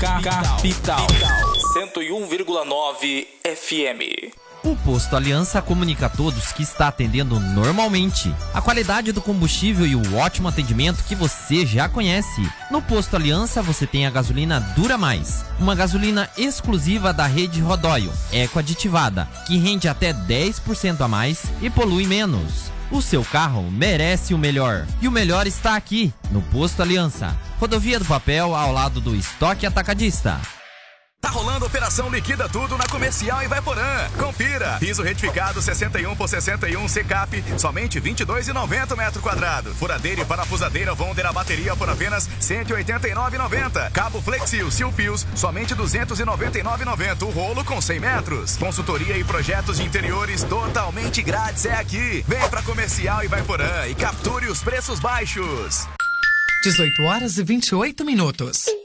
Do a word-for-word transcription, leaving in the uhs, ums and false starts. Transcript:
Capital cento e um vírgula nove F M. O Posto Aliança comunica a todos que está atendendo normalmente. A qualidade do combustível e o ótimo atendimento que você já conhece. No Posto Aliança você tem a gasolina Dura Mais, uma gasolina exclusiva da rede Rodóio, eco-aditivada, que rende até dez por cento a mais e polui menos. O seu carro merece o melhor. E o melhor está aqui, no Posto Aliança. Rodovia do Papel, ao lado do Estoque Atacadista. Tá rolando Operação Liquida Tudo na Comercial Ivaiporã. Confira. Piso retificado sessenta e um por sessenta e um C C A P, somente vinte e dois reais e noventa metro quadrado. Furadeira e parafusadeira Wonder a bateria por apenas cento e oitenta e nove reais e noventa centavos. Cabo Flexil Silpios, somente duzentos e noventa e nove reais e noventa centavos. O rolo com cem metros. Consultoria e projetos de interiores totalmente grátis é aqui. Vem pra Comercial Ivaiporã e capture os preços baixos. dezoito horas e vinte e oito minutos.